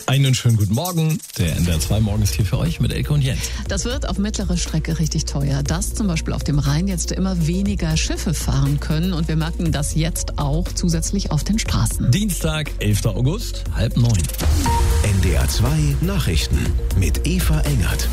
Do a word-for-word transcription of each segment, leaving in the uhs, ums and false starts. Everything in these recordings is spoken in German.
Einen schönen guten Morgen. Der N D R zwei Morgen ist hier für euch mit Elke und Jens. Das wird auf mittlere Strecke richtig teuer, dass zum Beispiel auf dem Rhein jetzt immer weniger Schiffe fahren können. Und wir merken das jetzt auch zusätzlich auf den Straßen. Dienstag, elfter August, halb neun. N D R zwei Nachrichten mit Eva Engert.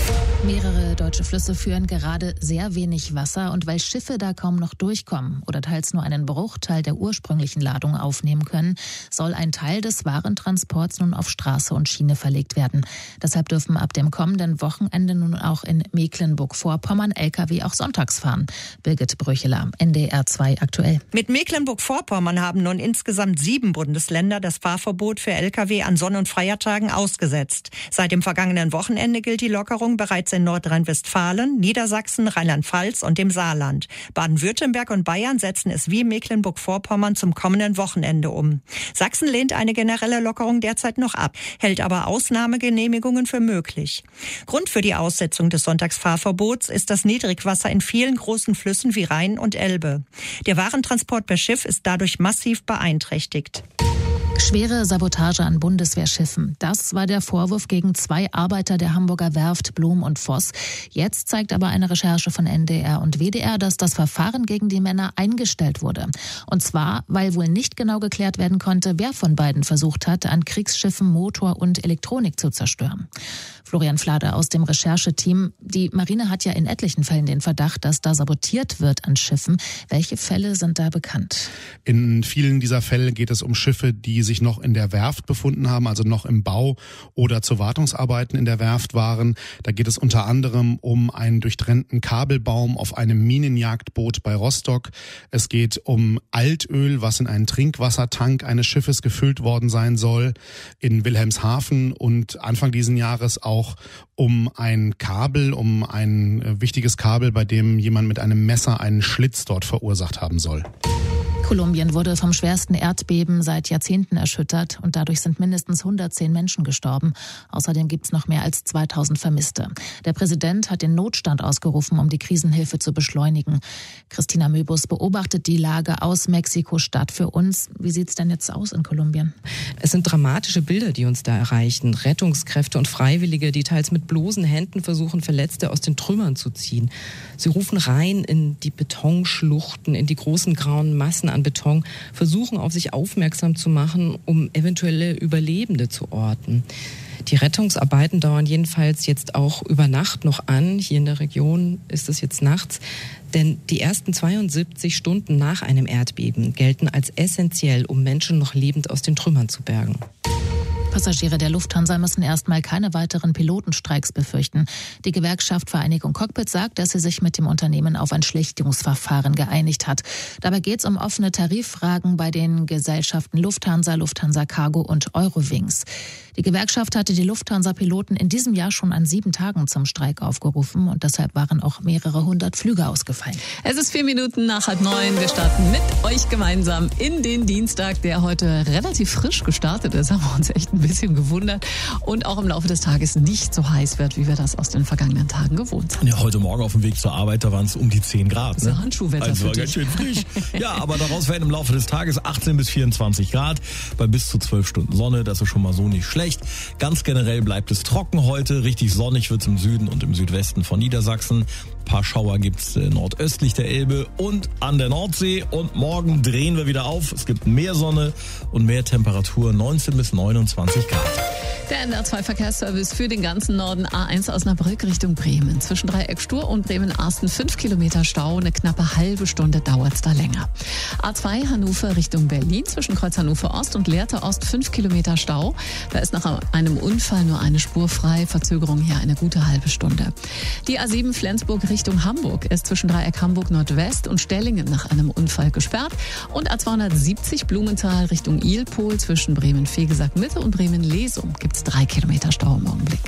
Mehrere deutsche Flüsse führen gerade sehr wenig Wasser und weil Schiffe da kaum noch durchkommen oder teils nur einen Bruchteil der ursprünglichen Ladung aufnehmen können, soll ein Teil des Warentransports nun auf Straße und Schiene verlegt werden. Deshalb dürfen ab dem kommenden Wochenende nun auch in Mecklenburg-Vorpommern L K W auch sonntags fahren. Birgit Bröcheler, N D R zwei aktuell. Mit Mecklenburg-Vorpommern haben nun insgesamt sieben Bundesländer das Fahrverbot für L K W an Sonn- und Feiertagen ausgesetzt. Seit dem vergangenen Wochenende gilt die Lockerung bereits in Nordrhein-Westfalen, Niedersachsen, Rheinland-Pfalz und dem Saarland. Baden-Württemberg und Bayern setzen es wie Mecklenburg-Vorpommern zum kommenden Wochenende um. Sachsen lehnt eine generelle Lockerung derzeit noch ab, hält aber Ausnahmegenehmigungen für möglich. Grund für die Aussetzung des Sonntagsfahrverbots ist das Niedrigwasser in vielen großen Flüssen wie Rhein und Elbe. Der Warentransport per Schiff ist dadurch massiv beeinträchtigt. Schwere Sabotage an Bundeswehrschiffen. Das war der Vorwurf gegen zwei Arbeiter der Hamburger Werft Blum und Voss. Jetzt zeigt aber eine Recherche von N D R und W D R, dass das Verfahren gegen die Männer eingestellt wurde. Und zwar, weil wohl nicht genau geklärt werden konnte, wer von beiden versucht hat, an Kriegsschiffen Motor und Elektronik zu zerstören. Florian Flade aus dem Rechercheteam. Die Marine hat ja in etlichen Fällen den Verdacht, dass da sabotiert wird an Schiffen. Welche Fälle sind da bekannt? In vielen dieser Fälle geht es um Schiffe, die sich noch in der Werft befunden haben, also noch im Bau oder zu Wartungsarbeiten in der Werft waren. Da geht es unter anderem um einen durchtrennten Kabelbaum auf einem Minenjagdboot bei Rostock. Es geht um Altöl, was in einen Trinkwassertank eines Schiffes gefüllt worden sein soll in Wilhelmshaven, und Anfang diesen Jahres auch um ein Kabel, um ein wichtiges Kabel, bei dem jemand mit einem Messer einen Schlitz dort verursacht haben soll. Kolumbien wurde vom schwersten Erdbeben seit Jahrzehnten erschüttert und dadurch sind mindestens hundertzehn Menschen gestorben. Außerdem gibt es noch mehr als zweitausend Vermisste. Der Präsident hat den Notstand ausgerufen, um die Krisenhilfe zu beschleunigen. Christina Möbus beobachtet die Lage aus Mexiko-Stadt für uns. Wie sieht es denn jetzt aus in Kolumbien? Es sind dramatische Bilder, die uns da erreichen. Rettungskräfte und Freiwillige, die teils mit bloßen Händen versuchen, Verletzte aus den Trümmern zu ziehen. Sie rufen rein in die Betonschluchten, in die großen grauen Massen an Beton, versuchen auf sich aufmerksam zu machen, um eventuelle Überlebende zu orten. Die Rettungsarbeiten dauern jedenfalls jetzt auch über Nacht noch an. Hier in der Region ist es jetzt nachts, denn die ersten zweiundsiebzig Stunden nach einem Erdbeben gelten als essentiell, um Menschen noch lebend aus den Trümmern zu bergen. Passagiere der Lufthansa müssen erstmal keine weiteren Pilotenstreiks befürchten. Die Gewerkschaft Vereinigung Cockpit sagt, dass sie sich mit dem Unternehmen auf ein Schlichtungsverfahren geeinigt hat. Dabei geht es um offene Tariffragen bei den Gesellschaften Lufthansa, Lufthansa Cargo und Eurowings. Die Gewerkschaft hatte die Lufthansa-Piloten in diesem Jahr schon an sieben Tagen zum Streik aufgerufen und deshalb waren auch mehrere hundert Flüge ausgefallen. Es ist vier Minuten nach halb neun. Wir starten mit euch gemeinsam in den Dienstag, der heute relativ frisch gestartet ist. Haben wir uns echt ein bisschen gewundert und auch im Laufe des Tages nicht so heiß wird, wie wir das aus den vergangenen Tagen gewohnt sind. Ja, heute Morgen auf dem Weg zur Arbeit, da waren es um die zehn Grad. So ne? Handschuhwetter also für war dich. Ganz schön frisch. Ja, aber daraus werden im Laufe des Tages achtzehn bis vierundzwanzig Grad bei bis zu zwölf Stunden Sonne. Das ist schon mal so nicht schlecht. Ganz generell bleibt es trocken heute. Richtig sonnig wird es im Süden und im Südwesten von Niedersachsen. Ein paar Schauer gibt es nordöstlich der Elbe und an der Nordsee. Und morgen drehen wir wieder auf. Es gibt mehr Sonne und mehr Temperatur, neunzehn bis neunundzwanzig Grad. Der N D R zwei Verkehrsservice für den ganzen Norden. A eins Osnabrück Richtung Bremen. Zwischen Dreieck Stur und Bremen-Arsten fünf Kilometer Stau. Eine knappe halbe Stunde dauert es da länger. A zwei Hannover Richtung Berlin. Zwischen Kreuz Hannover Ost und Lehrte Ost fünf Kilometer Stau. Da ist nach einem Unfall nur eine Spur frei. Verzögerung hier eine gute halbe Stunde. Die A sieben Flensburg Richtung Hamburg ist zwischen Dreieck Hamburg Nordwest und Stellingen nach einem Unfall gesperrt. Und A zweihundertsiebzig Blumenthal Richtung Ilpol zwischen Bremen-Fegesack Mitte und Bremen-Lesum gibt es drei Kilometer Stau im Augenblick.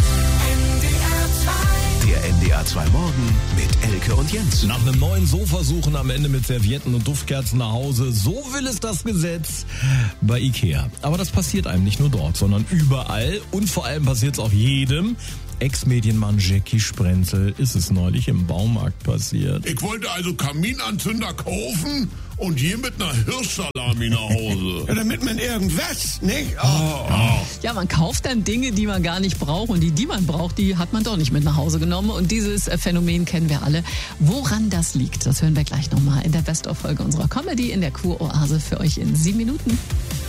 Der N D R zwei Morgen mit Elke und Jens. Nach einem neuen Sofa suchen am Ende mit Servietten und Duftkerzen nach Hause. So will es das Gesetz bei Ikea. Aber das passiert einem nicht nur dort, sondern überall. Und vor allem passiert es auch jedem. Ex-Medienmann Jackie Sprenzel ist es neulich im Baumarkt passiert. Ich wollte also Kaminanzünder kaufen und hier mit einer Hirschsalami nach Hause. Ja, damit man irgendwas, nicht? Oh. Ja. Ja, man kauft dann Dinge, die man gar nicht braucht und die, die man braucht, die hat man doch nicht mit nach Hause genommen und dieses Phänomen kennen wir alle. Woran das liegt, das hören wir gleich nochmal in der Best-of-Folge unserer Comedy in der Kuroase für euch in sieben Minuten.